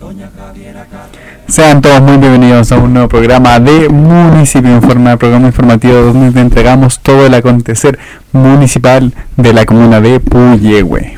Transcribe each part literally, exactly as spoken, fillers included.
Sean todos muy bienvenidos a un nuevo programa de Municipio Informa, el programa informativo donde te entregamos todo el acontecer municipal de la comuna de Puyehue.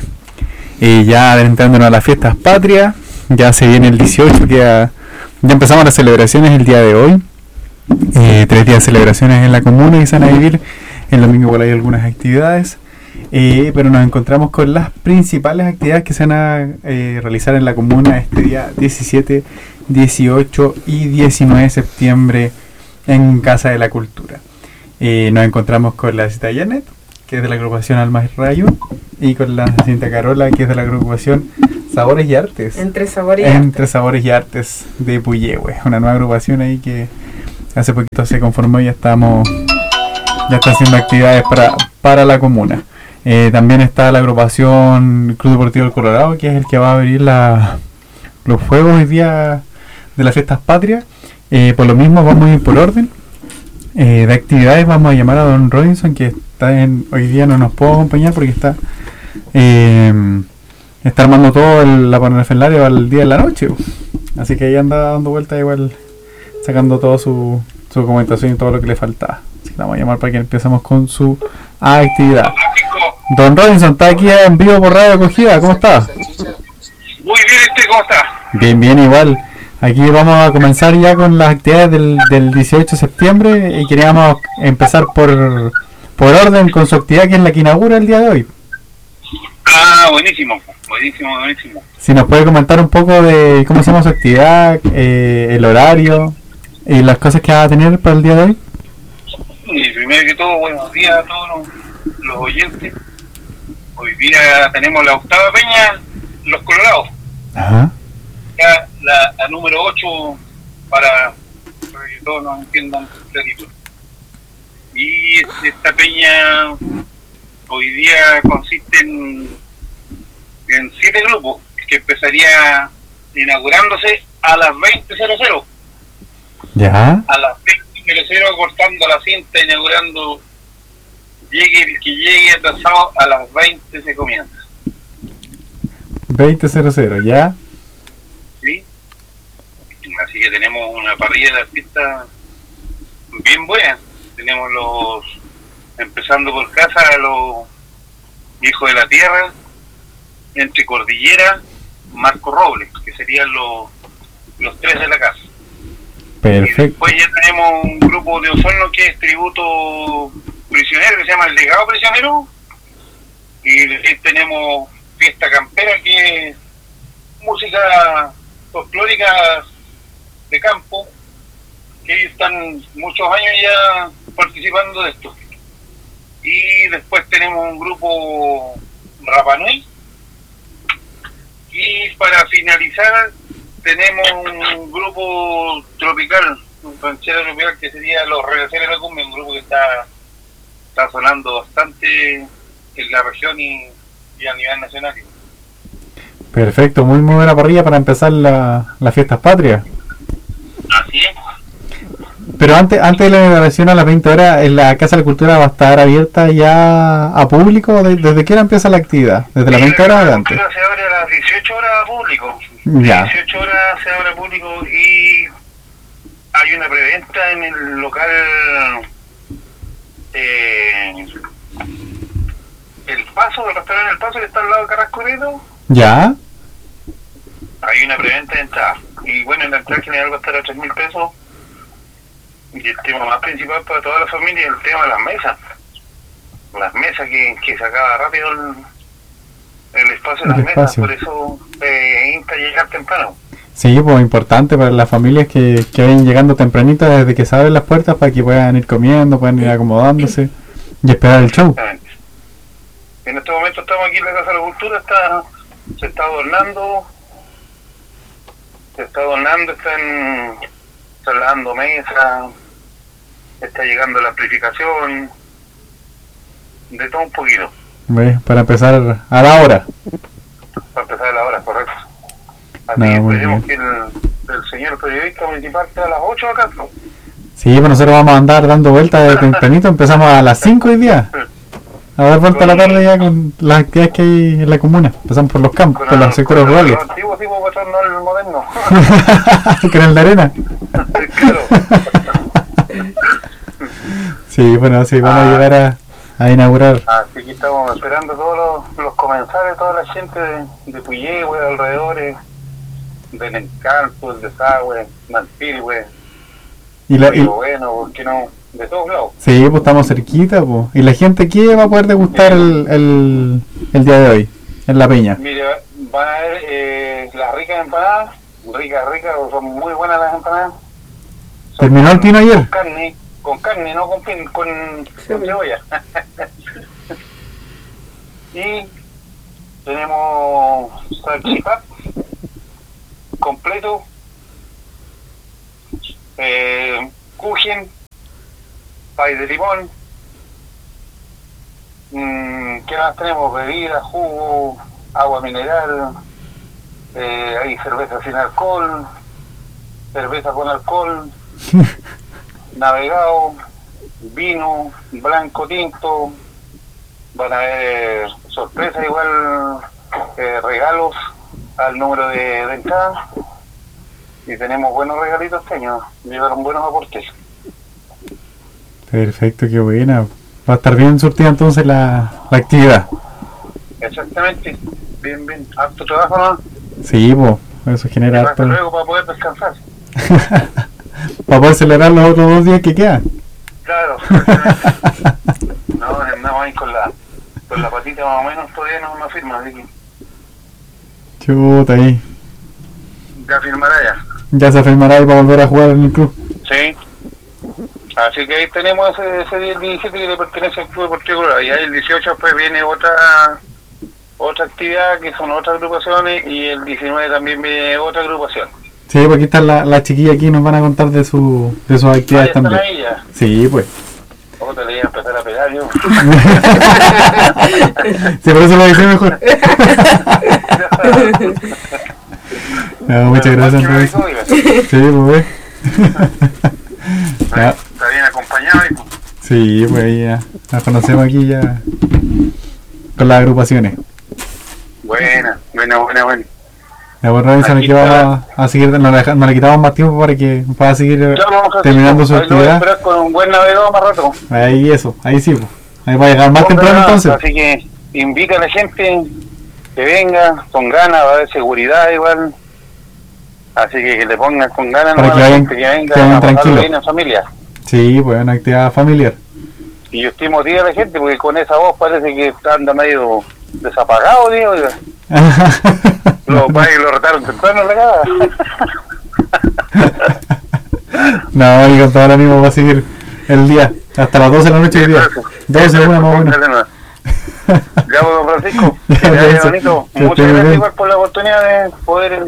Y ya adentrándonos a las fiestas patrias, ya se viene el dieciocho, que ya, ya empezamos las celebraciones el día de hoy. Eh, tres días de celebraciones en la comuna y se van a vivir. El domingo igual hay algunas actividades. Eh, pero nos encontramos con las principales actividades que se van a eh, realizar en la comuna este día diecisiete, dieciocho y diecinueve de septiembre en Casa de la Cultura. Eh, nos encontramos con la cita Janet, que es de la agrupación Almas y Rayo, y con la cinta Carola, que es de la agrupación Sabores y Artes. Entre Sabores y Entre Artes. Sabores y Artes de Puyehue, una nueva agrupación ahí que hace poquito se conformó y ya estamos ya está haciendo actividades para, para la comuna. Eh, también está la agrupación Club Deportivo del Colorado, que es el que va a abrir la, los juegos hoy día de las fiestas patrias. Eh, por lo mismo vamos a ir por orden eh, de actividades. Vamos a llamar a don Robinson, que está en, hoy día no nos puede acompañar porque está eh, está armando todo el, la parafernalia para el día de la noche. Así que ahí anda dando vueltas igual, sacando toda su, su documentación y todo lo que le faltaba. Así que la vamos a llamar para que empecemos con su actividad. Don Robinson, está aquí en vivo por Radio Acogida, ¿cómo está? Muy bien, ¿este cómo está? Bien, bien, igual. Aquí vamos a comenzar ya con las actividades del, del dieciocho de septiembre y queríamos empezar por, por orden con su actividad, que es la que inaugura el día de hoy. Ah, buenísimo, buenísimo, buenísimo. Si nos puede comentar un poco de cómo se llama su actividad, eh, el horario y las cosas que va a tener para el día de hoy. Y primero que todo, buenos días a todos los, los oyentes. Hoy día tenemos la octava peña, Los Colorados. Ajá. Ya la, la número ocho para, para que todos nos entiendan clarito. Y esta peña hoy día consiste en, en siete grupos que empezaría inaugurándose a las veinte cero cero. Ya. A las veinte cero cero cortando la cinta, inaugurando. Llegue el que llegue atrasado, a las veinte se comienza. veinte cero cero, ¿ya? ¿Sí? Así que tenemos una parrilla de artistas bien buena. Tenemos los, empezando por casa, los Hijos de la Tierra, Entre Cordillera, Marco Robles, que serían los, los tres de la casa. Perfecto. Y después ya tenemos un grupo de Osorno que es tributo prisionero, que se llama El Legado Prisionero, y después tenemos Fiesta Campera, que es música folclórica de campo, que están muchos años ya participando de esto. Y después tenemos un grupo Rapanui, y para finalizar tenemos un grupo tropical, un ranchero tropical, que sería Los Regaceros de la Cumbia, un grupo que está está sonando bastante en la región y, y a nivel nacional. Perfecto, muy muy buena parrilla para empezar la, las fiestas patrias. Así es. Pero antes antes de la inauguración a las veinte horas, ¿en la Casa de la Cultura va a estar abierta ya a público? ¿De, ¿Desde qué hora empieza la actividad? ¿Desde las veinte horas adelante? Se abre a las dieciocho horas a público. Ya. dieciocho horas se abre a público y hay una preventa en el local eh, El Paso, el restaurante El Paso, que está al lado de Carrasco. ¿Ya? Hay una preventa de entrada. Y bueno, en la entrada general va a estar a tres mil pesos. Y el tema más principal para toda la familia es el tema de las mesas. Las mesas que, que se acaba rápido el, el espacio de las El mesas. espacio. Por eso eh, insta llegar temprano. Sí, pues importante para las familias que, que vayan llegando tempranito desde que se abren las puertas para que puedan ir comiendo, puedan ir acomodándose y esperar el show. Exactamente. En este momento estamos aquí en la Casa de la Cultura, está, se está adornando, se está adornando, están trasladando mesas, está llegando la amplificación, de todo un poquito. ¿Ves? Para empezar a la hora. Para empezar a la hora, correcto. Así No, que muy esperemos bien. que el, el señor periodista municipal esté a las ocho acá, ¿no? Sí, pues nosotros vamos a andar dando vueltas de tempranito, empezamos a las cinco hoy día. a dar vuelta a la tarde ya con las actividades que hay en la comuna. Pasamos por los campos, por los sectores rurales. Los antiguos tipos para no el moderno. Con el de arena. Claro. Sí, bueno, sí, vamos ah, a llegar a, a inaugurar. Así que estamos esperando todos los, los comensales, toda la gente de, de Puyehue, de alrededores, del Encalco, del Desagüe, Malpilhue, y la, y, bueno, porque no, de todos lados. Sí, pues estamos cerquita, pues. ¿Y la gente qué va a poder degustar el, el, el día de hoy, en La Peña? Mire, van a ver eh, las ricas empanadas, ricas, ricas, son muy buenas las empanadas. Son ¿Terminó el pino ayer? Con carne, con carne, no con pin, con, con cebolla. Y tenemos salchipap completo, eh, kuchen, pay de limón, mm, ¿qué más tenemos? Bebidas, jugo, agua mineral, eh, hay cerveza sin alcohol, cerveza con alcohol, navegado, vino, blanco, tinto, van a haber sorpresas igual, eh, regalos al número de, de entrada, y tenemos buenos regalitos este año, llevaron buenos aportes. Perfecto, qué buena. Va a estar bien surtida entonces la, la actividad. Exactamente, bien, bien. Harto trabajo, ¿no? Sí, pues, eso genera harto. Luego para poder descansar. Para poder celebrar los otros dos días que quedan. Claro. No, andamos ahí con la, con la patita más o menos, todavía no no firma, así que... Chuta ahí. Ya firmará ya. Ya se firmará ahí para volver a jugar en el club. Sí. Así que ahí tenemos ese, ese día el diecisiete que le pertenece al Club Deportivo Colorado. Y ahí el dieciocho pues viene otra otra actividad que son otras agrupaciones, y el diecinueve también viene otra agrupación. Sí, porque aquí están las la chiquillas aquí, nos van a contar de su de sus actividades ah, también. Ahí ya. Sí, pues. Otra le iba a empezar a pegar yo. Sí, por eso lo dije mejor. No, muchas gracias, Andrés. Sí, pues. Está, está bien acompañado. Y... Sí, pues ya nos conocemos aquí ya con las agrupaciones. Buena, buena, buena, buena. Ya, pues Robinson, aquí vamos a, a seguir, no le, no le quitamos más tiempo para que pueda seguir terminando su actividad. Pero con un buen navegador más rato. Ahí eso, ahí sí, pues. Ahí va a llegar más temprano entonces. Así que invita a la gente que venga con ganas, va a haber seguridad igual. Así que que te pongas con ganas, para no que vayan, que venga que vayan a tranquilos. Bien en familia. Sí, pues una actividad familiar. Y yo estoy motivado a la gente porque con esa voz parece que anda medio desapagado, digo. Los padres lo retaron temprano en la cara. No, y con todo el ánimo va a seguir el día, hasta las doce de la noche del día. doce, una más o menos. Ya, don Francisco, que te vaya bonito. Muchas gracias igual por la oportunidad de poder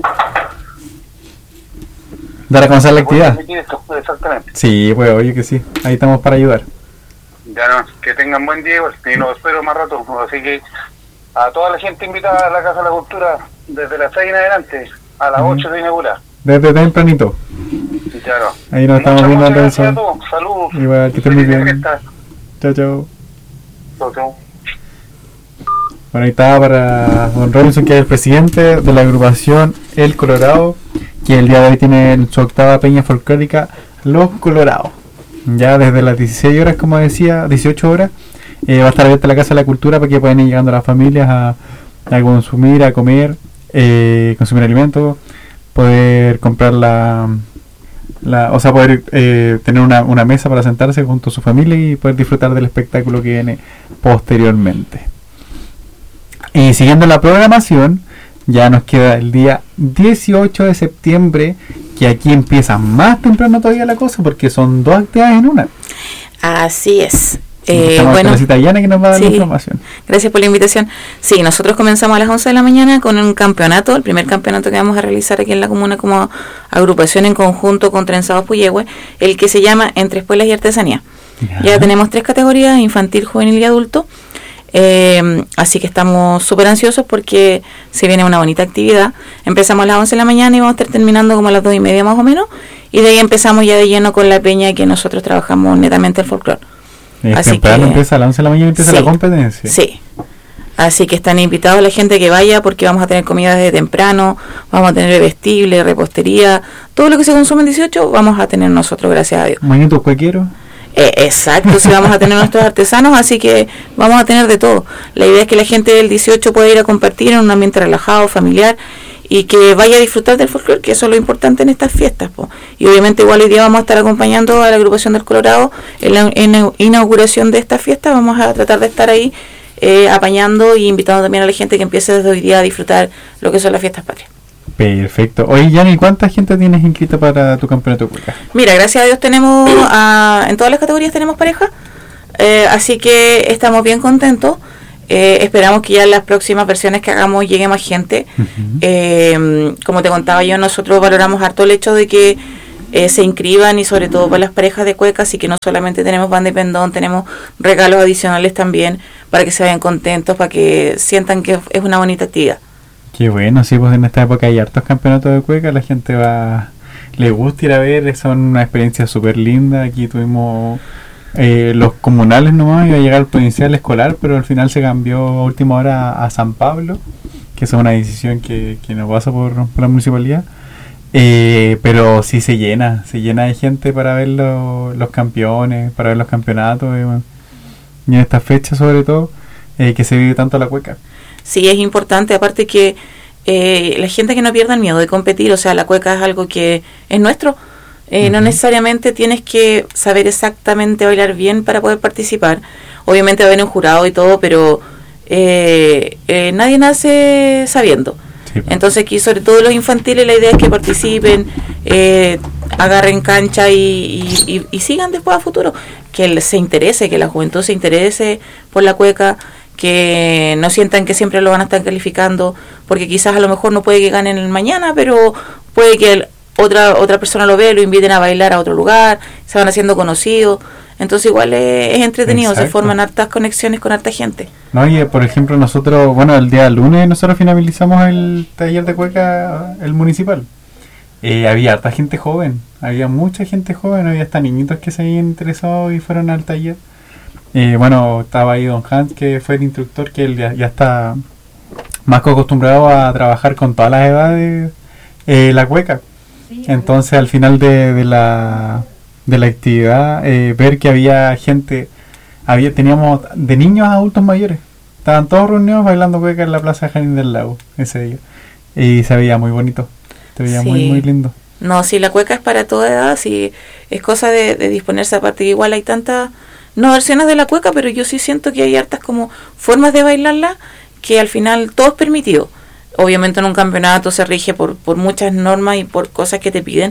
dar a conocer la actividad. Exactamente. Sí, pues oye que sí, ahí estamos para ayudar. Ya no, que tengan buen día igual, y los espero más rato. Así que a toda la gente invitada a la Casa de la Cultura desde las seis en adelante, a las ocho se inaugura. Desde tempranito. Claro. Ahí nos estamos viendo, Anderson. Saludos. Igual, que estén muy bien. Chao, chao. Chao, chao. Bueno, ahí está para don Robinson, que es el presidente de la agrupación El Colorado, que el día de hoy tiene su octava peña folclórica Los Colorados. Ya desde las dieciséis horas, como decía, dieciocho horas, eh, va a estar abierta la Casa de la Cultura para que puedan ir llegando las familias a, a consumir, a comer, eh, consumir alimentos, poder comprar la, la o sea, poder eh, tener una, una mesa para sentarse junto a su familia y poder disfrutar del espectáculo que viene posteriormente. Y siguiendo la programación, ya nos queda el día dieciocho de septiembre, que aquí empieza más temprano todavía la cosa, porque son dos actividades en una. Así es. Eh, bueno, la cita Yana que nos va a dar sí, la información. Gracias por la invitación. Sí, nosotros comenzamos a las once de la mañana con un campeonato, el primer campeonato que vamos a realizar aquí en la comuna como agrupación en conjunto con Trenzados Puyehue, el que se llama Entre Espuelas y Artesanía. Ya, ya tenemos tres categorías, infantil, juvenil y adulto. Eh, así que estamos súper ansiosos porque se viene una bonita actividad. Empezamos a las once de la mañana y vamos a estar terminando como a las dos y media más o menos, y de ahí empezamos ya de lleno con la peña, que nosotros trabajamos netamente el folclore. Es Así temprano, que, empieza a las once de la mañana, empieza sí, la competencia. Sí. Así que están invitados la gente que vaya porque vamos a tener comida desde temprano, vamos a tener vestible, repostería, todo lo que se consume en dieciocho vamos a tener nosotros, gracias a Dios. Mañana cualquiera. Eh, exacto, sí vamos a tener nuestros artesanos, así que vamos a tener de todo. La idea es que la gente del dieciocho pueda ir a compartir en un ambiente relajado, familiar, y que vaya a disfrutar del folclore, que eso es lo importante en estas fiestas, po. Y obviamente igual hoy día vamos a estar acompañando a la agrupación del Colorado en la en inauguración de esta fiesta, vamos a tratar de estar ahí eh, apañando y invitando también a la gente que empiece desde hoy día a disfrutar lo que son las fiestas patrias. Perfecto. Oye, Yanni, ¿cuánta gente tienes inscrita para tu campeonato de cueca? Mira, gracias a Dios tenemos, a, en todas las categorías tenemos pareja, eh, así que estamos bien contentos. Eh, esperamos que ya en las próximas versiones que hagamos llegue más gente. Uh-huh. Eh, como te contaba yo, nosotros valoramos harto el hecho de que eh, se inscriban, y sobre todo para las parejas de cuecas, y que no solamente tenemos banda y pendón, tenemos regalos adicionales también para que se vayan contentos, para que sientan que es una bonita actividad. Qué bueno, sí, pues en esta época hay hartos campeonatos de cueca, la gente va, le gusta ir a ver, son una experiencia súper linda. Aquí tuvimos eh, los comunales nomás, iba a llegar al provincial escolar, pero al final se cambió a última hora a, a San Pablo, que es una decisión que, que no pasa por, por la municipalidad. Eh, pero sí se llena, se llena de gente para ver lo, los campeones, para ver los campeonatos, eh, y en esta fecha sobre todo, eh, que se vive tanto la cueca. Sí, es importante, aparte que eh, la gente que no pierda el miedo de competir, o sea, la cueca es algo que es nuestro, eh, uh-huh. No necesariamente tienes que saber exactamente bailar bien para poder participar, obviamente va a haber un jurado y todo, pero eh, eh, nadie nace sabiendo. Sí. Entonces aquí, sobre todo los infantiles, la idea es que participen, eh, agarren cancha y, y, y, y sigan después a futuro, que se interese, que la juventud se interese por la cueca, que no sientan que siempre lo van a estar calificando, porque quizás a lo mejor no puede que ganen el mañana, pero puede que el, otra otra persona lo vea, lo inviten a bailar a otro lugar, se van haciendo conocidos, entonces igual es, es entretenido. Exacto. Se forman hartas conexiones con harta gente. No, y por ejemplo nosotros, bueno, el día lunes nosotros finalizamos el taller de cueca, el municipal. Eh, había harta gente joven, había mucha gente joven, había hasta niñitos que se habían interesado y fueron al taller. Eh, bueno, estaba ahí Don Hans, que fue el instructor, que él ya, ya está más que acostumbrado a trabajar con todas las edades eh, la cueca. Sí, entonces al final de, de la de la actividad, eh, ver que había gente, había teníamos de niños a adultos mayores, estaban todos reunidos bailando cueca en la Plaza Jardín del Lago ese día, y se veía muy bonito, se veía sí. muy muy lindo. No, sí, la cueca es para toda edad, sí, es cosa de, de disponerse, aparte que igual hay tantas, no versiones de la cueca, pero yo sí siento que hay hartas como formas de bailarla, que al final todo es permitido. Obviamente en un campeonato se rige por, por muchas normas y por cosas que te piden,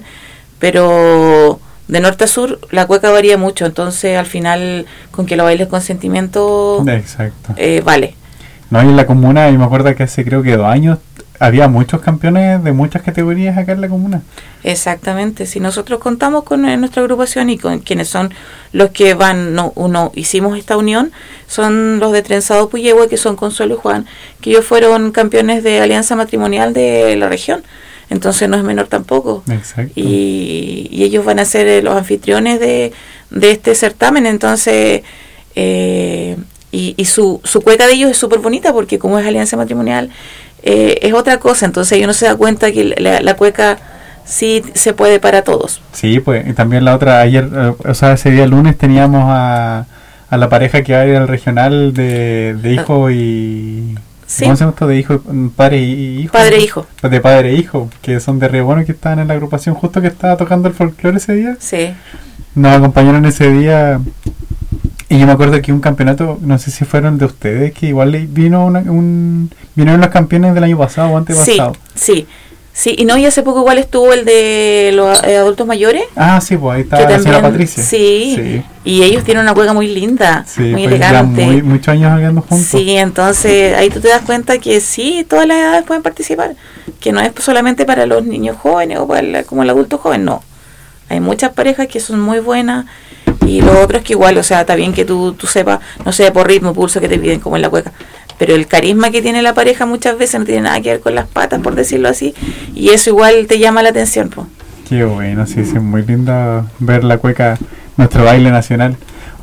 pero de norte a sur la cueca varía mucho, entonces al final con que lo bailes con sentimiento, exacto, eh, vale. No, y en la comuna, y me acuerdo que hace creo que dos años había muchos campeones de muchas categorías acá en la comuna. Exactamente, si nosotros contamos con eh, nuestra agrupación y con quienes son los que van, no, uno hicimos esta unión, son los de Trenzado Puyehue, que son Consuelo y Juan, que ellos fueron campeones de alianza matrimonial de la región, entonces no es menor tampoco. Exacto. Y, y ellos van a ser eh, los anfitriones de, de este certamen, entonces eh, y, y su, su cueca de ellos es súper bonita, porque como es alianza matrimonial, Eh, es otra cosa, entonces uno se da cuenta que la, la cueca sí se puede para todos. Sí, pues, y también la otra, ayer, eh, o sea, ese día lunes teníamos a, a la pareja que va a ir al regional de, de hijo y... ¿Sí? ¿Cómo se llama esto? De hijo, padre y hijo. Padre e hijo. De padre e hijo, que son de Río Bueno, que estaban en la agrupación justo que estaba tocando el folclore ese día. Sí. Nos acompañaron ese día. Y yo me acuerdo que un campeonato, no sé si fueron de ustedes, que igual vino una, un vinieron los campeones del año pasado o antepasado. Sí, sí, sí, y no, y hace poco igual estuvo el de los eh, adultos mayores. Ah, sí, pues ahí estaba la señora Patricia. Sí, sí, y ellos tienen una cueca muy linda, sí, muy pues elegante. Muy, muchos años hablando juntos. Sí, entonces ahí tú te das cuenta que sí, todas las edades pueden participar, que no es solamente para los niños jóvenes o para el, como el adulto joven, no. Hay muchas parejas que son muy buenas. Y lo otro es que igual, o sea, está bien que tú, tú sepas, no sé, por ritmo, pulso que te piden como en la cueca, pero el carisma que tiene la pareja muchas veces no tiene nada que ver con las patas, por decirlo así, y eso igual te llama la atención, pues. Qué bueno, sí, sí, es muy lindo ver la cueca, nuestro baile nacional.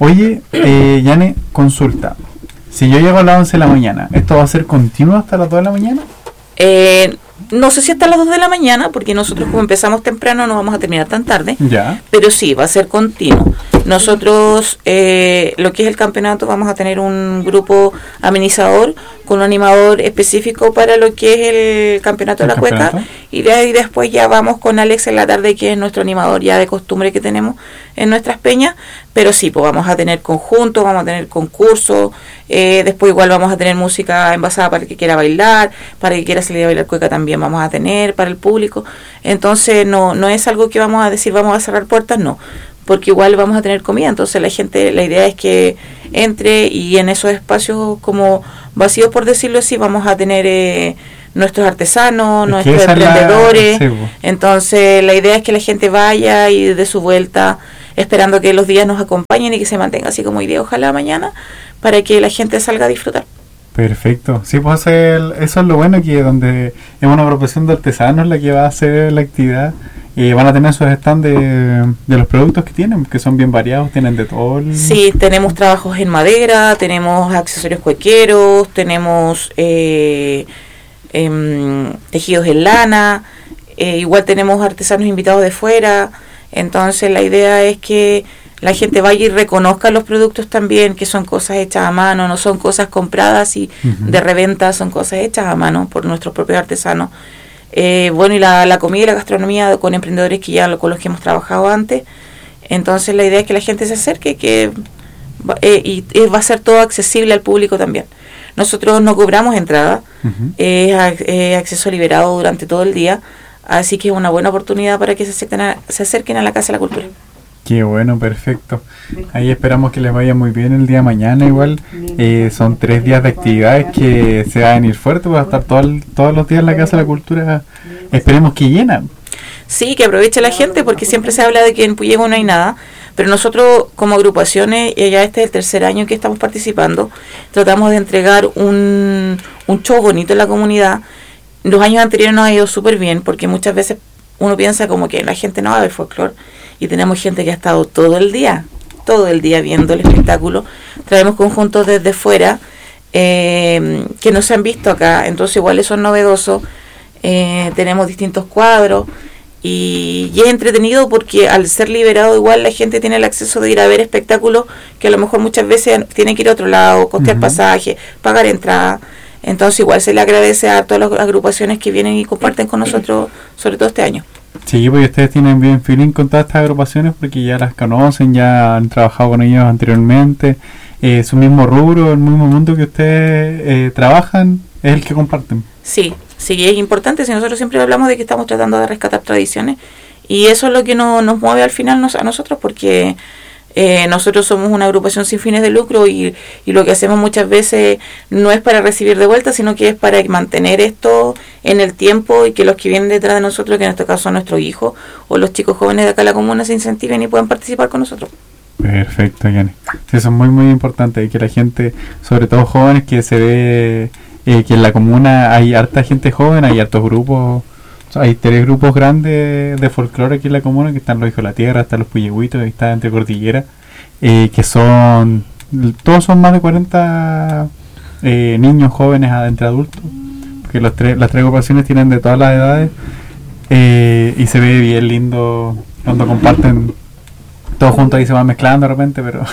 Oye, eh, Yane, consulta. Si yo llego a las once de la mañana, ¿esto va a ser continuo hasta las dos de la mañana? Eh, no sé si hasta las dos de la mañana, porque nosotros como empezamos temprano no vamos a terminar tan tarde. Ya. Pero sí, va a ser continuo. Nosotros, eh, lo que es el campeonato, vamos a tener un grupo amenizador con un animador específico para lo que es el campeonato ¿El de la campeonato? cueca. Y de ahí después ya vamos con Alex en la tarde, que es nuestro animador ya de costumbre que tenemos en nuestras peñas. Pero sí, pues vamos a tener conjuntos, vamos a tener concursos. Eh, después igual vamos a tener música envasada para el que quiera bailar, para el que quiera salir a bailar cueca también vamos a tener, para el público. Entonces no, no es algo que vamos a decir vamos a cerrar puertas, no. Porque igual vamos a tener comida, entonces la gente, la idea es que entre y en esos espacios como vacíos, por decirlo así, vamos a tener eh, nuestros artesanos, Es que nuestros esa es la- emprendedores. sí, po. Entonces la idea es que la gente vaya y de su vuelta, esperando que los días nos acompañen y que se mantenga así como hoy día, ojalá mañana, para que la gente salga a disfrutar. Perfecto. Sí, pues el- eso es lo bueno, que donde es una agrupación de artesanos la que va a hacer la actividad. Y van a tener sus stands de, de los productos que tienen, que son bien variados, tienen de todo. el- Sí, tenemos trabajos en madera, tenemos accesorios cuequeros, tenemos eh, em, tejidos en lana, eh, igual tenemos artesanos invitados de fuera. Entonces la idea es que la gente vaya y reconozca los productos también, que son cosas hechas a mano, no son cosas compradas y Ujú. de reventa, son cosas hechas a mano por nuestros propios artesanos. Eh, bueno, y la, la comida y la gastronomía con emprendedores que ya lo- con los que hemos trabajado antes. Entonces la idea es que la gente se acerque, que va- eh, y eh, va a ser todo accesible al público también. Nosotros no cobramos entrada, Ujú. es ac- eh, acceso liberado durante todo el día, así que es una buena oportunidad para que se acerquen a, se acerquen a la Casa de la Cultura. Qué bueno, perfecto. Ahí esperamos que les vaya muy bien el día de mañana. Igual eh, son tres días de actividades que se van a venir fuertes. Va a estar todo el- todos los días en la Casa de la Cultura. Esperemos que llena. Sí, que aproveche la gente, porque siempre se habla de que en Puyehue no hay nada, pero nosotros como agrupaciones, eh, ya este es el tercer año que estamos participando, tratamos de entregar un, un show bonito en la comunidad. Los años anteriores nos ha ido súper bien, porque muchas veces uno piensa como que la gente no va a ver folclore, y tenemos gente que ha estado todo el día, todo el día viendo el espectáculo. Traemos conjuntos desde fuera eh, que no se han visto acá, entonces igual eso es novedoso. Eh, tenemos distintos cuadros y, y es entretenido porque al ser liberado igual la gente tiene el acceso de ir a ver espectáculos que a lo mejor muchas veces tienen que ir a otro lado, costear Ujú. pasaje, pagar entrada. Entonces igual se le agradece a todas las agrupaciones que vienen y comparten con nosotros, sobre todo este año. Sí, porque ustedes tienen bien feeling con todas estas agrupaciones porque ya las conocen, ya han trabajado con ellos anteriormente. Eh, su mismo rubro, el mismo mundo que ustedes eh, trabajan, es el que comparten. Sí, sí, es importante. Si nosotros siempre hablamos de que estamos tratando de rescatar tradiciones, y eso es lo que no, nos mueve al final nos, a nosotros, porque eh, nosotros somos una agrupación sin fines de lucro y, y lo que hacemos muchas veces no es para recibir de vuelta, sino que es para mantener esto en el tiempo y que los que vienen detrás de nosotros, que en este caso son nuestros hijos o los chicos jóvenes de acá de la comuna, se incentiven y puedan participar con nosotros. Perfecto, Yanni. Sí, eso es muy, muy importante. Y que la gente, sobre todo jóvenes, que se ve eh, que en la comuna hay harta gente joven, hay hartos grupos. Hay tres grupos grandes de folclore aquí en la comuna, que están los Hijos de la Tierra, están los Puyehüitos, y está Entre Cordillera, eh, que son, todos son más de cuarenta eh, niños jóvenes a- entre adultos, porque los tres, las tres agrupaciones tienen de todas las edades, eh, y se ve bien lindo cuando comparten todos juntos, ahí se van mezclando de repente, pero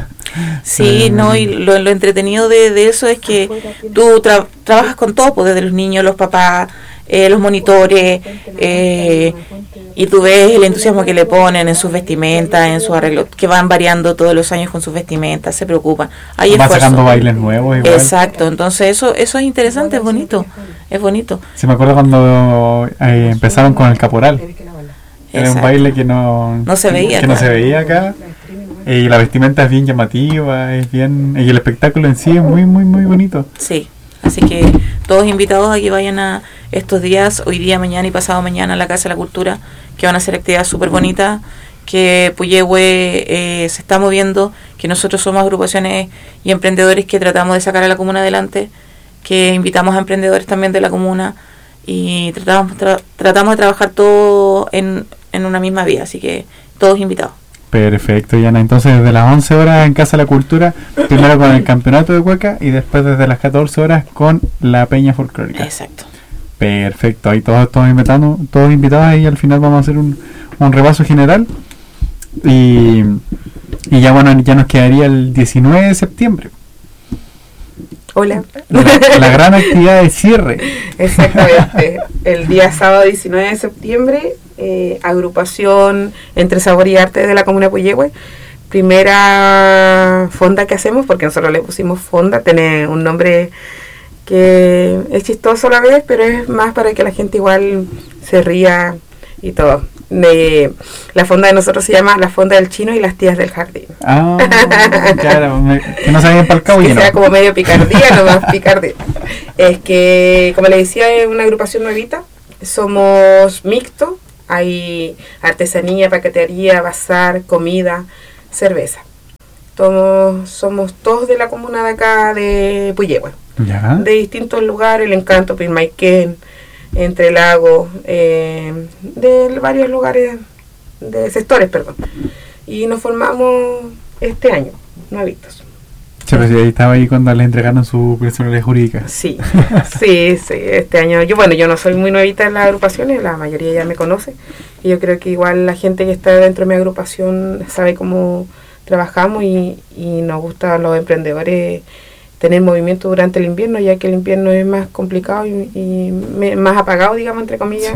Sí, no, y lo, lo entretenido de, de eso es que tú tra- trabajas con todo, pues, desde los niños, los papás, eh, los monitores, eh, y tú ves el entusiasmo que le ponen en sus vestimentas, en sus arreglos, que van variando todos los años con sus vestimentas, se preocupan. Hay va esfuerzo. sacando bailes nuevos igual. Exacto, entonces eso eso es interesante, es bonito, es bonito. Sí, me acuerdo cuando eh, empezaron con el caporal. Era un Exacto. baile que no, No se veía que no acá. se veía acá. Eh, y la vestimenta es bien llamativa, es bien, y el espectáculo en sí es muy, muy, muy bonito. Sí, así que todos invitados a que vayan a estos días, hoy día, mañana y pasado mañana, a la Casa de la Cultura, que van a hacer actividades súper bonitas, que Puyehue eh, se está moviendo, que nosotros somos agrupaciones y emprendedores que tratamos de sacar a la comuna adelante, que invitamos a emprendedores también de la comuna y tratamos tra- tratamos de trabajar todo en, en una misma vía, así que todos invitados. Perfecto, Yana. Entonces, desde las once horas en Casa de la Cultura, primero con el campeonato de cueca y después desde las catorce horas con la Peña Folclórica. Exacto. Perfecto, ahí todos, todos, invitando, todos invitados y al final vamos a hacer un, un repaso general. Y, y ya bueno, ya nos quedaría el diecinueve de septiembre. Hola. La, la gran actividad de cierre. Exactamente. El día sábado diecinueve de septiembre, eh, agrupación Entre Sabor y Arte de la Comuna de Puyehue. Primera fonda que hacemos, porque nosotros le pusimos fonda, tiene un nombre que es chistoso a la vez, pero es más para que la gente igual se ría y todo. De, la fonda de nosotros se llama La Fonda del Chino y las Tías del Jardín. Ah, claro, me, que no se había empalcado que y sea no. como medio picardía, no más picardía. Es que, como le decía, es una agrupación nuevita, somos mixto, hay artesanía, paquetería, bazar, comida, cerveza. Todos, somos todos de la comuna de acá de Puyehue, Ya. de distintos lugares, El Encanto, Pilmaiquén, Entre Lagos, eh, de varios lugares, de sectores, perdón. Y nos formamos este año, nuevitos. Sí, pero sí, ahí estaba ahí cuando le entregaron su personalidad jurídica. Sí, sí, sí, este año, yo bueno, yo no soy muy nuevita en las agrupaciones, la mayoría ya me conoce, y yo creo que igual la gente que está dentro de mi agrupación sabe cómo trabajamos y, y nos gusta a los emprendedores tener movimiento durante el invierno, ya que el invierno es más complicado y, y me, más apagado, digamos, entre comillas, Sí.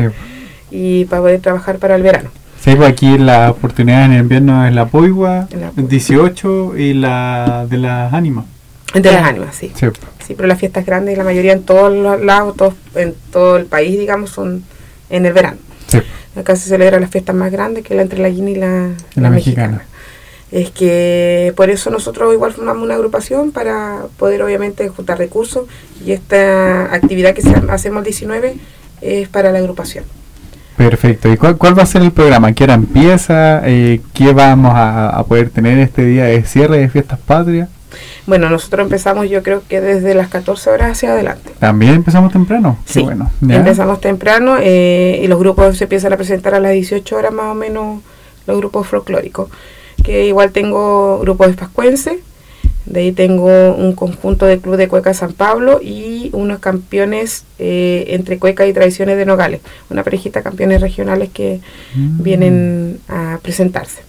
y para poder trabajar para el verano. Sí, pues aquí la oportunidad en el invierno es la Poigua, La Poigua. dieciocho y la de las ánimas. De las ánimas, sí. Sí. Sí, pero las fiestas grandes, la mayoría en todos los lados, todos, en todo el país, digamos, son en el verano. Sí. Acá se celebran las fiestas más grandes, que es la entre la guina y la, La la mexicana. mexicana. Es que por eso nosotros igual formamos una agrupación para poder obviamente juntar recursos, y esta actividad que se, hacemos el diecinueve es para la agrupación. Perfecto. ¿Y cuál, cuál va a ser el programa? ¿Qué hora empieza? Eh, ¿Qué vamos a, a poder tener este día de cierre de Fiestas Patrias? Bueno, nosotros empezamos yo creo que desde las catorce horas hacia adelante. ¿También empezamos temprano? Sí, Qué bueno. ¿Ya? empezamos temprano eh, y los grupos se empiezan a presentar a las dieciocho horas más o menos, los grupos folclóricos. Que igual tengo grupos de pascuense, de ahí tengo un conjunto de Club de Cueca San Pablo y unos campeones eh, entre cueca y tradiciones de Nogales, una parejita de campeones regionales que Mm. vienen a presentarse.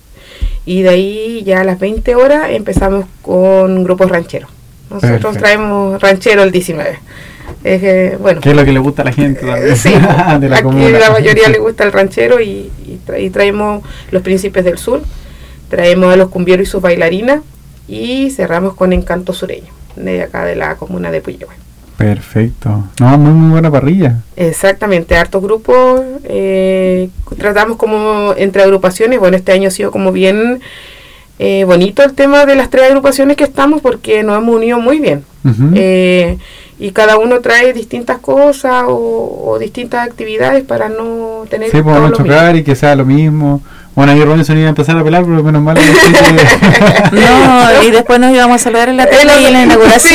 Y de ahí ya a las veinte horas empezamos con grupos rancheros. Nosotros Perfecto. traemos ranchero el diecinueve. Es que, bueno, ¿Qué es lo que le gusta a la gente también? sí, de la aquí comuna. la mayoría le gusta el ranchero y, y, tra- y traemos los Príncipes del Sur, traemos a los cumbieros y sus bailarinas y cerramos con Encanto Sureño, de acá de la comuna de Puyehue. Perfecto. No, muy, muy buena parrilla. Exactamente, hartos grupos, eh, tratamos como entre agrupaciones, bueno, este año ha sido como bien eh, bonito el tema de las tres agrupaciones que estamos porque nos hemos unido muy bien. Ujú. Eh, y cada uno trae distintas cosas o, o distintas actividades para no tener Sí, todo podemos lo chocar y que sea lo mismo. Bueno, ahí Robinson iba a empezar a pelar, pero menos mal que no sé que- No, y después nos íbamos a saludar en la mismo. tele y en la inauguración.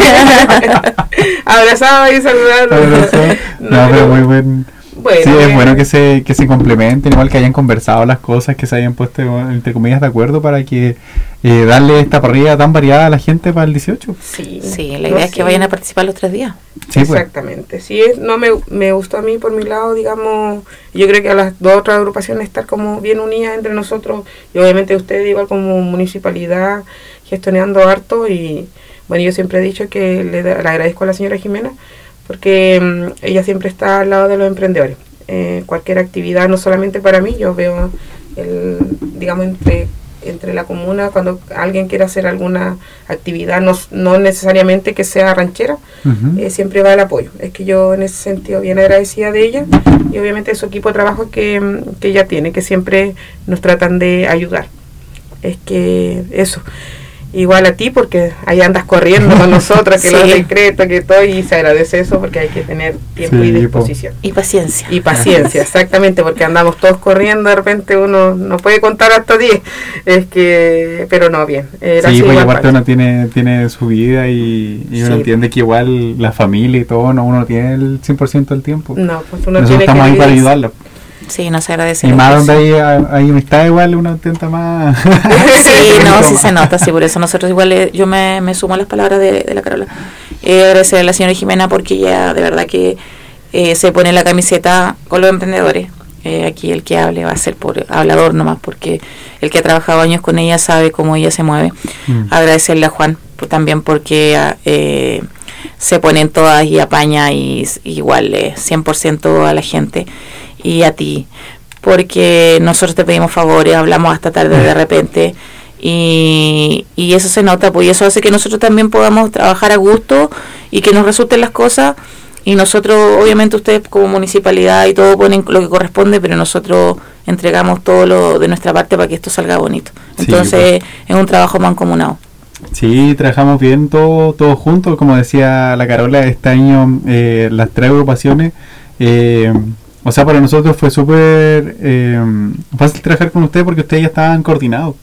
Sí. Abrazado y saludando. Abrazó. No, pero muy buen. Bueno, Sí, es bien. bueno que se, que se complementen, igual que hayan conversado las cosas, que se hayan puesto entre comillas de acuerdo para que eh, darle esta parrilla tan variada a la gente para el dieciocho. Sí, Sí, la no, idea es que sí. vayan a participar los tres días. Sí, pues. Exactamente. Sí, es, no me, me gustó a mí por mi lado, digamos, yo creo que a las dos otras agrupaciones estar como bien unidas entre nosotros y obviamente ustedes igual como municipalidad gestionando harto y bueno, yo siempre he dicho que le, le agradezco a la señora Jimena porque um, ella siempre está al lado de los emprendedores. Eh, cualquier actividad, no solamente para mí, yo veo, el, digamos, entre, entre la comuna, cuando alguien quiere hacer alguna actividad, no, no necesariamente que sea ranchera, Ujú. eh, siempre va el apoyo. Es que yo en ese sentido bien agradecida de ella y obviamente de su equipo de trabajo que, que ella tiene, que siempre nos tratan de ayudar. Es que eso. Igual a ti, porque ahí andas corriendo con nosotros, que Sí. los decretos, que todo, y se agradece eso porque hay que tener tiempo Sí, y po. disposición. Y paciencia. Y paciencia, exactamente, porque andamos todos corriendo, de repente uno no puede contar hasta diez. Es que, pero no, bien. Era Sí, así pues igual aparte para- uno tiene, tiene su vida y, y uno Sí. entiende que igual la familia y todo, no, uno no tiene el cien por ciento del tiempo. No, pues uno Nosotros tiene estamos que ahí para vivir- ayudarla. Sí, nos agradece. Y más donde hay, hay amistad igual uno intenta más. Sí, no, sí se nota, sí, por eso nosotros igual, eh, yo me, me sumo a las palabras de, de la Carola. Eh, agradecer a la señora Jimena porque ella de verdad que eh, se pone la camiseta con los emprendedores. Eh, aquí el que hable va a ser por hablador nomás, porque el que ha trabajado años con ella sabe cómo ella se mueve. Mm. Agradecerle a Juan por, también porque eh, se ponen todas y apaña y, y igual eh, cien por ciento a la gente, y a ti, porque nosotros te pedimos favores, hablamos hasta tarde de repente, y, y eso se nota, pues, y eso hace que nosotros también podamos trabajar a gusto y que nos resulten las cosas. Y nosotros, obviamente ustedes como municipalidad y todo ponen lo que corresponde, pero nosotros entregamos todo lo de nuestra parte para que esto salga bonito. Entonces, sí, pues, es un trabajo mancomunado. Sí, trabajamos bien todos todo juntos, como decía la Carola, este año eh, las tres agrupaciones, eh, o sea, para nosotros fue súper eh, fácil trabajar con ustedes porque ustedes ya estaban coordinados.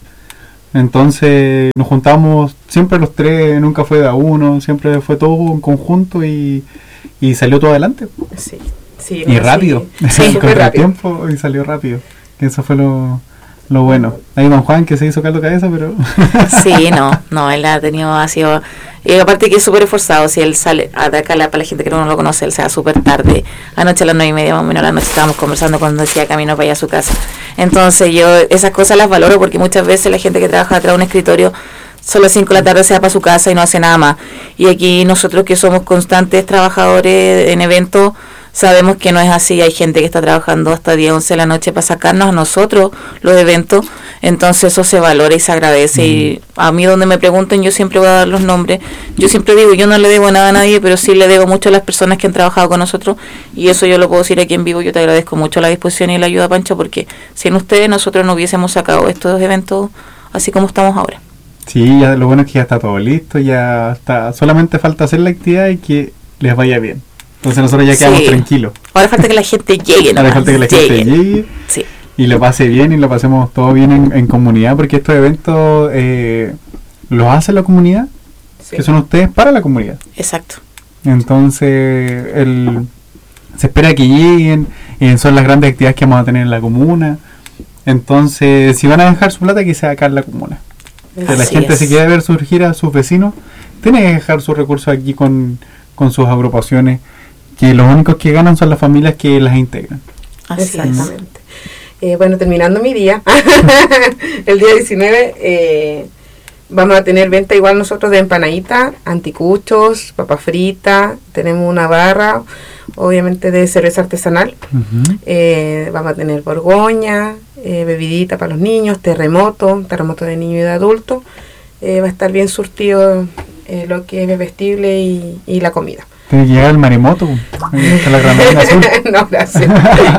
Entonces nos juntamos siempre los tres, nunca fue de a uno, siempre fue todo en conjunto y y salió todo adelante. Sí, sí. Y no, rápido. Sí, sí, con el tiempo y salió rápido. Eso fue lo, lo bueno. Ahí don Juan que se hizo caldo cabeza, pero... Sí, no, no, él ha tenido, ha sido... Y aparte que es súper esforzado, si él sale, de acá para la gente que no lo conoce, él se va súper tarde. Anoche a las nueve y media, más o menos a la noche estábamos conversando cuando decía camino para allá a su casa. Entonces yo esas cosas las valoro porque muchas veces la gente que trabaja atrás de un escritorio son las cinco de la tarde, se va para su casa y no hace nada más. Y aquí nosotros que somos constantes trabajadores en eventos, sabemos que no es así. Hay gente que está trabajando hasta diez, once de la noche para sacarnos a nosotros los eventos. Entonces eso se valora y se agradece. Mm. Y a mí donde me pregunten, yo siempre voy a dar los nombres. Yo siempre digo, yo no le debo nada a nadie, pero sí le debo mucho a las personas que han trabajado con nosotros. Y eso yo lo puedo decir aquí en vivo. Yo te agradezco mucho la disposición y la ayuda, Pancho, porque sin ustedes nosotros no hubiésemos sacado estos eventos así como estamos ahora. Sí, ya lo bueno es que ya está todo listo, ya está, solamente falta hacer la actividad y que les vaya bien. Entonces nosotros ya quedamos sí. tranquilos. Ahora falta que la gente llegue, ¿no? Ahora falta que la llegue. gente llegue sí. y lo pase bien y lo pasemos todo bien en, en comunidad, porque estos eventos eh, los hace la comunidad, sí. que son ustedes para la comunidad. Exacto. Entonces el, se espera que lleguen, y son las grandes actividades que vamos a tener en la comuna. Entonces, si van a dejar su plata, que sea acá en la comuna. Que la gente es. Si quiere ver surgir a sus vecinos, tiene que dejar sus recursos aquí con, con sus agrupaciones, que los únicos que ganan son las familias que las integran. Así Exactamente. Eh, bueno, terminando mi día, el día diecinueve eh, vamos a tener venta igual nosotros de empanaditas, anticuchos, papas fritas, tenemos una barra, obviamente de cerveza artesanal, uh-huh. eh, vamos a tener borgoña, eh, bebidita para los niños, terremoto, terremoto de niños y de adultos, eh, va a estar bien surtido eh, lo que es bebestible y, y la comida. Tiene que llegar el maremoto, la granadina azul. No, gracias.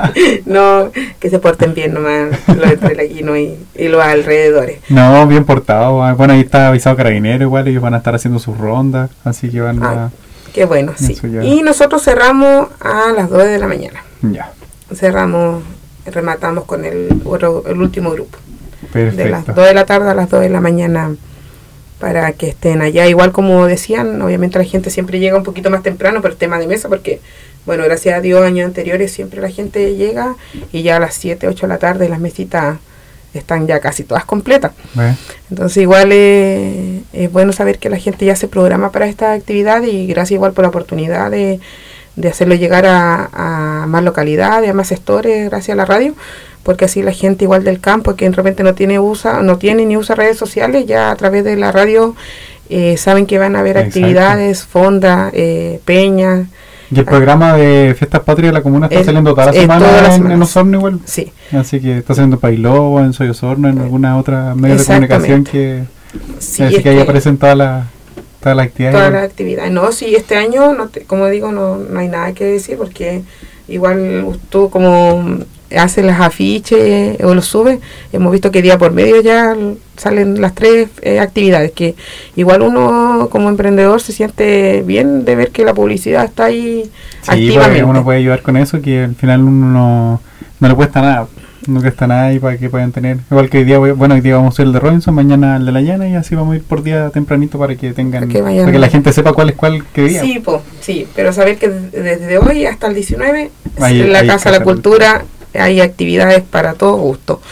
No, que se porten bien nomás los de Treleguino y, y los alrededores. No, bien portados. Bueno, ahí está avisado Carabinero igual, ellos van a estar haciendo sus rondas, así que van ah, a... Qué bueno, sí. Y nosotros cerramos a las dos de la mañana. Ya. Cerramos, rematamos con el, el último grupo. Perfecto. De las dos de la tarde a las dos de la mañana, para que estén allá. Igual como decían, obviamente la gente siempre llega un poquito más temprano por el tema de mesa, porque, bueno, gracias a Dios, años anteriores siempre la gente llega y ya a las siete, ocho de la tarde las mesitas están ya casi todas completas. ¿Eh? Entonces igual eh, es bueno saber que la gente ya se programa para esta actividad, y gracias igual por la oportunidad de, de hacerlo llegar a, a más localidades, a más sectores, gracias a la radio, porque así la gente igual del campo que de repente no tiene usa no tiene ni usa redes sociales, ya a través de la radio eh, saben que van a haber Exacto. actividades, fondas, eh, peñas. Y el programa de Fiestas Patrias de la Comuna está el, saliendo toda la semana, toda la semana en, en Osorno igual. Sí. Así que está saliendo en Pailobo, en Soy Osorno, en alguna otra medio de comunicación que, sí, así es que ahí aparecen todas las todas las actividades. Todas las actividades. No, sí, este año, no te, como digo, no, no hay nada que decir, porque igual tú como haces las afiches o los subes, hemos visto que día por medio ya salen las tres eh, actividades, que igual uno como emprendedor se siente bien de ver que la publicidad está ahí sí, activamente. Uno puede ayudar con eso, que al final uno no, no le cuesta nada, no cuesta nada ahí para que puedan tener, igual que hoy día, bueno, hoy día vamos a hacer el de Robinson, mañana el de la Llana, y así vamos a ir por día tempranito para que tengan, para que, vayan, para que la gente sepa cuál es cuál que día. Sí, po, sí, pero saber que desde hoy hasta el diecinueve ahí, la ahí Casa de la Cultura hay actividades para todo gusto.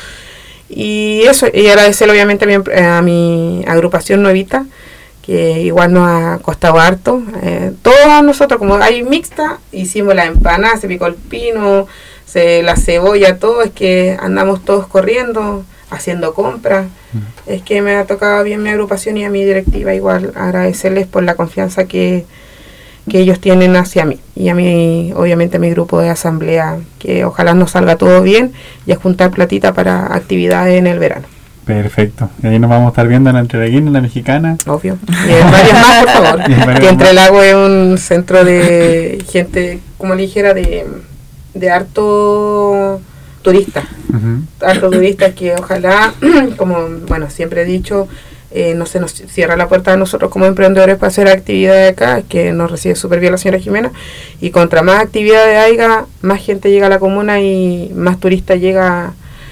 Y eso, y agradecer obviamente a mi, a mi agrupación Nuevita, que igual nos ha costado harto. Eh, todos nosotros, como hay mixta, hicimos la empanada, se picó el pino, se, la cebolla, todo, es que andamos todos corriendo, haciendo compras. Mm. Es que me ha tocado bien mi agrupación y a mi directiva igual agradecerles por la confianza que, que ellos tienen hacia mí. Y a mí, obviamente, a mi grupo de asamblea, que ojalá nos salga todo bien y a juntar platita para actividades en el verano. Perfecto. Y ahí nos vamos a estar viendo en la Entrelaguina, en la Mexicana. Obvio. Y en varias más, por favor. Que Entrelago es un centro de gente, como le dijera, de, de harto turista. Uh-huh. Harto turistas que ojalá, como bueno siempre he dicho, eh, no se nos cierra la puerta a nosotros como emprendedores para hacer actividades acá, que nos recibe súper bien la señora Jimena. Y contra más actividades haya, más gente llega a la comuna y más turistas llega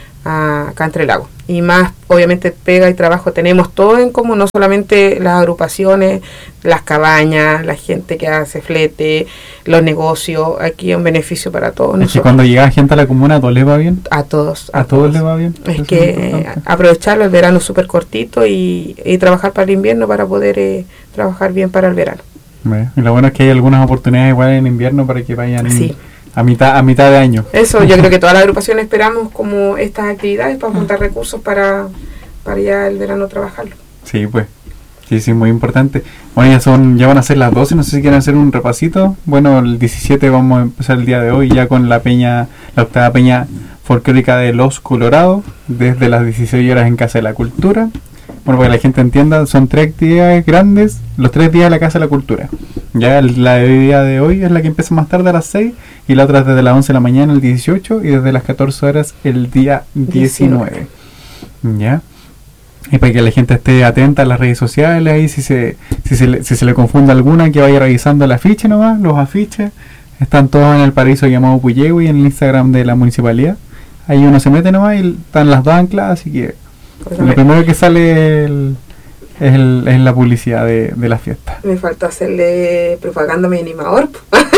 a, acá entre Lagos. Y más, obviamente, pega y trabajo tenemos todo en común, no solamente las agrupaciones, las cabañas, la gente que hace flete, los negocios, aquí es un beneficio para todos. Es que cuando llega gente a la comuna, ¿a todos les va bien? A todos. ¿A, a todos les va bien? Es Eso que es eh, aprovecharlo, el verano súper cortito y, y trabajar para el invierno para poder eh, trabajar bien para el verano. Bueno, y lo bueno es que hay algunas oportunidades igual en invierno para que vayan... Sí. A mitad, a mitad de año. Eso, yo creo que todas las agrupaciones esperamos como estas actividades para juntar recursos para, para ya el verano trabajarlo. Sí, pues. Sí, sí, muy importante. Bueno, ya son, ya van a ser las doce, no sé si quieren hacer un repasito. Bueno, el diecisiete vamos a empezar el día de hoy ya con la peña, la octava peña folclórica de Los Colorados, desde las dieciséis horas en Casa de la Cultura. Bueno, para que la gente entienda, son tres actividades grandes, los tres días de la Casa de la Cultura. Ya la de día de hoy es la que empieza más tarde a las seis, y la otra desde las once de la mañana el dieciocho, y desde las catorce horas el día diecinueve. ¿Ya? Y para que la gente esté atenta a las redes sociales, ahí si se, si se, le, si se le confunde alguna, que vaya revisando el afiche nomás, los afiches. Están todos en el paraíso llamado Puyehue y en el Instagram de la municipalidad. Ahí uno se mete nomás y están las dos anclas, así que pues lo primero que sale el, es, el, es la publicidad de, de la fiesta. Me faltó hacerle propaganda a mi animador.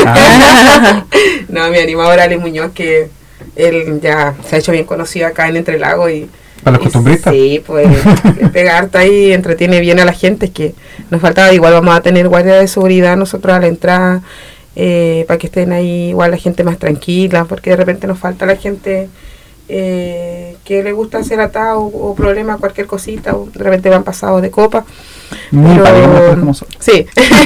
Ah. No, mi animador Ale Muñoz, que él ya se ha hecho bien conocido acá en Entre Lagos y ¿para los costumbristas? Sí, pues pega harta ahí, entretiene bien a la gente. Es que nos faltaba, igual vamos a tener guardia de seguridad nosotros a la entrada, eh, para que estén ahí igual la gente más tranquila, porque de repente nos falta la gente eh, que le gusta hacer atado o, o problema, cualquier cosita, o de repente van pasados de copa. Muy pero, padre, ¿no? Sí,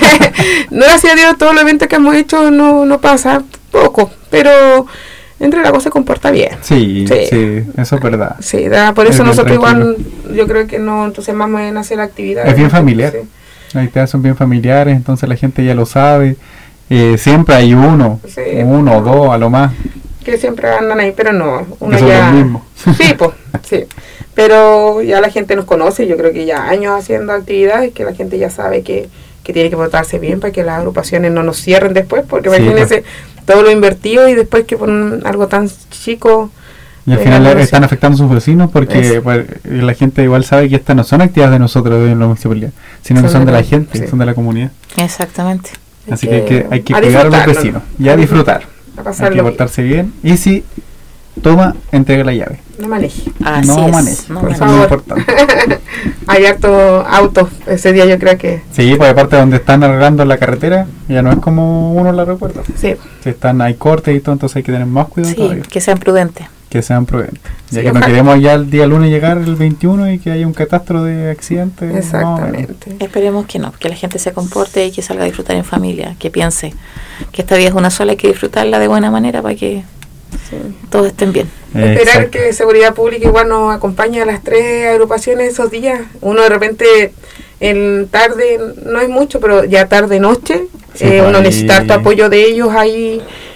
no, gracias a Dios todos los eventos que hemos hecho no, no pasa poco, pero Entre Lagos se comporta bien. Sí, sí, sí, eso es verdad. Sí, da, por eso nosotros igual, yo creo que no entusiasmamos en hacer actividades. Es bien familiar. Sí. Las actividades son bien familiares, entonces la gente ya lo sabe. Eh, siempre hay uno, sí, uno o dos a lo más. Que siempre andan ahí, pero no, uno eso ya... Es lo mismo. Sí, pues, sí. Pero ya la gente nos conoce, yo creo que ya años haciendo actividades, que la gente ya sabe que, que tiene que portarse bien para que las agrupaciones no nos cierren después, porque sí, imagínense pues, todo lo invertido y después que ponen algo tan chico... Y al final le están afectando a sus vecinos porque pues, la gente igual sabe que estas no son actividades de nosotros de la municipalidad, sino son que son de la gente, sí, son de la comunidad. Exactamente. Así que, que hay que, hay que cuidar a los vecinos y a disfrutar. A hay que portarse bien. bien. Y si toma, entrega la llave. No maneje. Así no es, maneje. No por favor. Es importante. Hay harto autos ese día, yo creo que. Sí, pues aparte donde están arreglando la carretera, ya no es como uno la recuerda. Sí. Si están, hay cortes y todo, entonces hay que tener más cuidado sí, todavía. Que sean prudentes. Que sean prudentes. Ya sí, que ojalá. No queremos ya el día lunes llegar el veintiuno y que haya un catastro de accidentes. Exactamente. No, esperemos que no, que la gente se comporte y que salga a disfrutar en familia, que piense que esta vida es una sola, hay que disfrutarla de buena manera para que sí, todos estén bien. Eh, Esperar exacto. que Seguridad Pública igual nos acompañe a las tres agrupaciones esos días. Uno de repente en tarde, no es mucho, pero ya tarde noche, sí, eh, uno necesita harto apoyo de ellos ahí,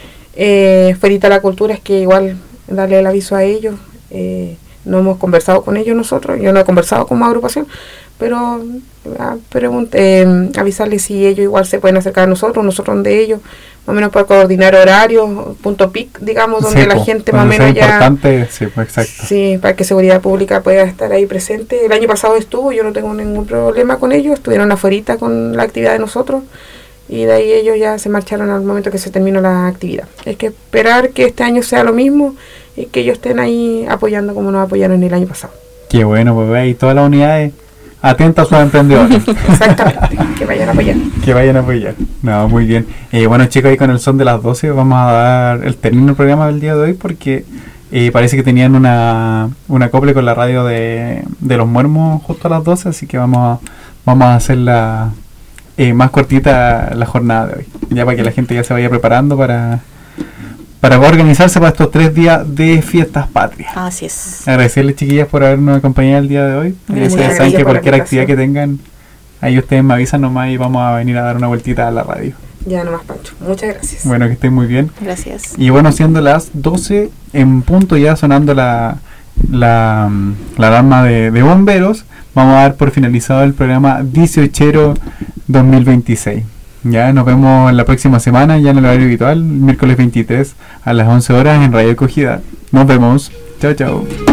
eh, fuera de la cultura, es que igual darle el aviso a ellos. Eh, no hemos conversado con ellos nosotros, yo no he conversado con más agrupación, pero ah, pregunte, eh, avisarles si ellos igual se pueden acercar a nosotros, nosotros de ellos, más o menos para coordinar horarios, punto pic, digamos, donde sí, la pues, gente más o menos ya... importante, sí, pues exacto. Sí, para que Seguridad Pública pueda estar ahí presente. El año pasado estuvo, yo no tengo ningún problema con ellos, estuvieron afuerita con la actividad de nosotros, y de ahí ellos ya se marcharon al momento que se terminó la actividad. Hay que esperar que este año sea lo mismo y que ellos estén ahí apoyando como nos apoyaron el año pasado. Qué bueno, pues ve ahí todas las unidades atentas a sus emprendedores. Exactamente, que vayan a apoyar. Que vayan a apoyar. No, muy bien. Eh, bueno, chicos, ahí con el son de las doce vamos a dar el término del programa del día de hoy porque eh, parece que tenían una, una acople con la radio de, de los Muermos justo a las doce, así que vamos a, vamos a hacerla eh, más cortita la jornada de hoy. Ya para que la gente ya se vaya preparando para... para organizarse para estos tres días de fiestas patrias. Así es. Agradecerles, chiquillas, por habernos acompañado el día de hoy. Gracias. Ustedes saben que por la cualquier actividad que invitación. tengan, ahí ustedes me avisan nomás y vamos a venir a dar una vueltita a la radio. Ya nomás, Pancho. Muchas gracias. Bueno, que estén muy bien. Gracias. Y bueno, siendo las doce en punto, ya sonando la, la, la alarma de, de bomberos, vamos a dar por finalizado el programa dieciochero dos mil veintiséis. Ya nos vemos la próxima semana, ya en el horario habitual, miércoles veintitrés a las once horas en Radio Acogida. Nos vemos. Chao, chao.